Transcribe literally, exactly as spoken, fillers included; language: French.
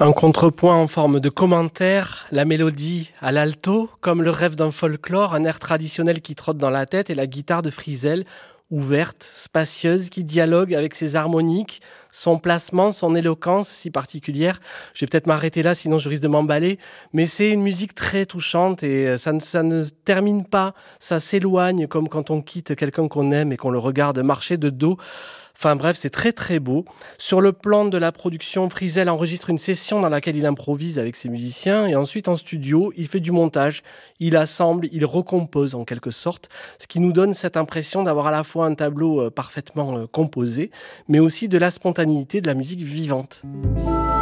Un contrepoint en forme de commentaire, la mélodie à l'alto, comme le rêve d'un folklore, un air traditionnel qui trotte dans la tête et la guitare de Frisel, ouverte, spacieuse, qui dialogue avec ses harmoniques, son placement, son éloquence si particulière. Je vais peut-être m'arrêter là, sinon je risque de m'emballer, mais c'est une musique très touchante et ça ne, ça ne termine pas, ça s'éloigne comme quand on quitte quelqu'un qu'on aime et qu'on le regarde marcher de dos. Enfin bref, c'est très très beau. Sur le plan de la production, Frisel enregistre une session dans laquelle il improvise avec ses musiciens et ensuite en studio, il fait du montage, il assemble, il recompose en quelque sorte, ce qui nous donne cette impression d'avoir à la fois un tableau euh, parfaitement euh, composé, mais aussi de la spontanéité de la musique vivante.